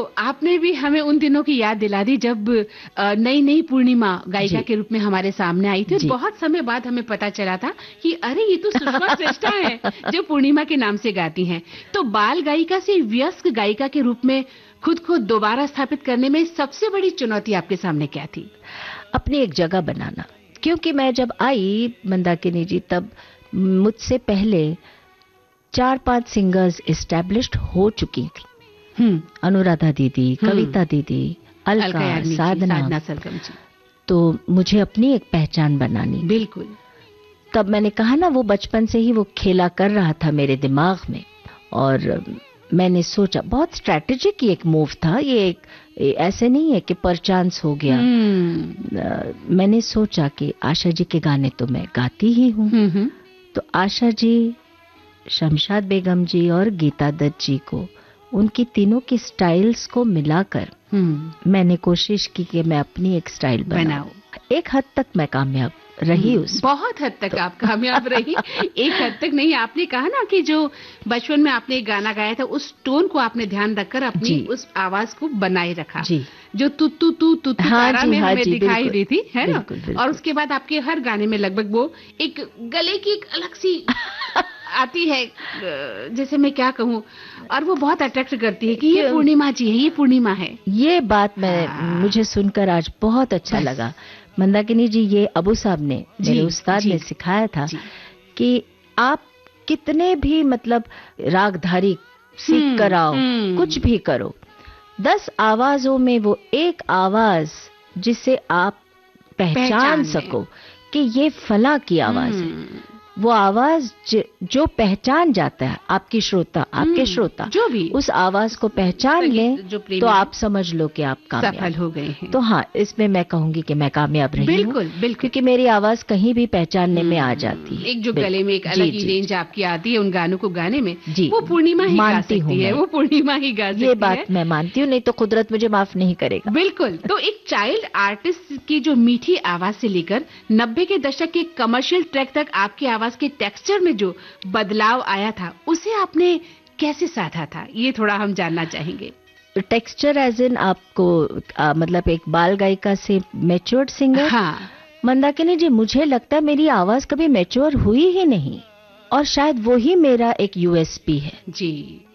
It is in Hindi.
आपने भी हमें उन दिनों की याद दिला दी जब नई नई पूर्णिमा गायिका के रूप में हमारे सामने आई थी। बहुत समय बाद हमें पता चला था कि अरे ये तो सुषमा श्रेष्ठा है जो पूर्णिमा के नाम से गाती हैं। तो बाल गायिका से वयस्क गायिका के रूप में खुद को दोबारा स्थापित करने में सबसे बड़ी चुनौती आपके सामने क्या थी? अपनी एक जगह बनाना, क्योंकि मैं जब आई मंदाकिनी जी तब मुझसे पहले 4-5 सिंगर्स एस्टैब्लिश्ड हो चुकी थी। अनुराधा दीदी, कविता दीदी, अलका, साधना सरगम जी। तो मुझे अपनी एक पहचान बनानी। बिल्कुल। तब मैंने कहा ना, वो बचपन से ही वो खेला कर रहा था मेरे दिमाग में, और मैंने सोचा, बहुत स्ट्रैटेजिक एक मूव था ये, एक ऐसे नहीं है कि परचांस हो गया। मैंने सोचा कि आशा जी के गाने तो मैं गाती ही हूँ, तो आशा जी, शमशाद बेगम जी और गीता दत्त जी को, उनकी तीनों की स्टाइल्स को मिलाकर मैंने कोशिश की कि मैं अपनी एक स्टाइल बनाऊं। एक हद तक मैं कामयाब रही उस। बहुत हद तक आप कामयाब रही। एक हद तक नहीं, आपने कहा ना कि जो बचपन में आपने एक गाना गाया था उस टोन को आपने ध्यान रखकर अपनी उस आवाज को बनाए रखा जी। जो तू तू तू तू तारा में हमें दिखाई दी थी, है ना? और उसके बाद आपके हर गाने में लगभग वो एक गले की एक अलग सी आती है, जैसे मैं क्या कहूँ, और वो बहुत अट्रैक्ट करती है कि ये पूर्णिमा जी है, ये पूर्णिमा है। ये बात मुझे सुनकर आज बहुत अच्छा लगा मंदाकिनी जी। ये अबू साहब ने, मेरे उस्ताद ने सिखाया था कि आप कितने भी मतलब रागधारी सीख कर आओ, कुछ भी करो, 10 आवाजों में वो एक आवाज जिसे आप पहचान सको कि ये फला की आवाज है, वो आवाज जो पहचान जाता है, आपकी श्रोता, आपके श्रोता जो भी उस आवाज को पहचान लें, तो आप समझ लो कि आप सफल हो गए हैं। तो हाँ, इसमें मैं कहूंगी कि मैं कामयाब रही हूँ। बिल्कुल, क्योंकि मेरी आवाज कहीं भी पहचानने में आ जाती है। एक जो गले में एक अलग ही रेंज आपकी आती है उन गानों को गाने में, वो पूर्णिमा ही गा सकती है, वो पूर्णिमा ही गा सकती है। ये बात मैं मानती हूँ, नहीं तो कुदरत मुझे माफ नहीं करेगा। बिल्कुल। तो एक चाइल्ड आर्टिस्ट की जो मीठी आवाज से लेकर 90 के दशक के कमर्शियल ट्रैक तक आपकी आवाज के टेक्सचर में जो बदलाव आया था, उसे आपने कैसे साधा था, ये थोड़ा हम जानना चाहेंगे। टेक्सचर एज इन आपको मतलब एक बाल गायिका से मैच्योर्ड सिंगर। हाँ मंदाकिनी जी, मुझे लगता है मेरी आवाज कभी मैच्योर हुई ही नहीं, और शायद वो ही मेरा एक यूएसपी है जी।